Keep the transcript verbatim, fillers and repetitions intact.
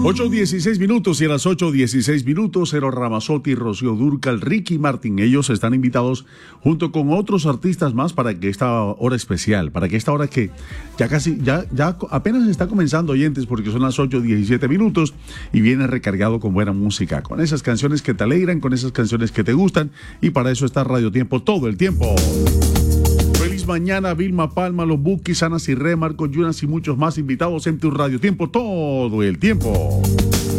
ocho dieciséis minutos y a las ocho dieciséis minutos, Cero Ramazzotti, Rocío Dúrcal, Ricky Martin, ellos están invitados junto con otros artistas más para que esta hora especial, para que esta hora que ya casi, ya, ya apenas está comenzando, oyentes, porque son las ocho diecisiete minutos y viene recargado con buena música, con esas canciones que te alegran, con esas canciones que te gustan, y para eso está Radio Tiempo todo el tiempo. Feliz mañana, Vilma Palma, los Bukis, Ana Cirré, Marco Yunas y muchos más invitados en tu Radio Tiempo todo el tiempo.